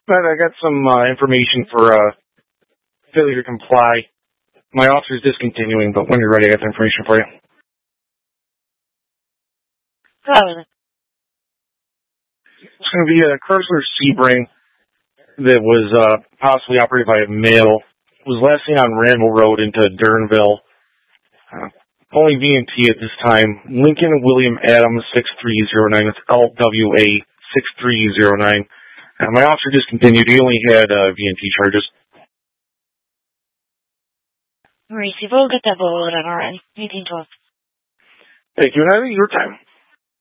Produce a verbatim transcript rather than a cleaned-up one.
But I got some uh, information for uh, failure to comply. My officer is discontinuing, but when you're ready, I got the information for you. Probably. It's going to be a Chrysler Sebring that was uh, possibly operated by a male. It was last seen on Randall Road into Durnville. Uh, only V and T at this time. Lincoln William Adams six three zero nine. That's L W A six three zero nine. Uh, my officer discontinued. He only had uh, V and T charges. Maurice, we'll get that ball on our end. eighteen twelve. Thank you, and I think your time.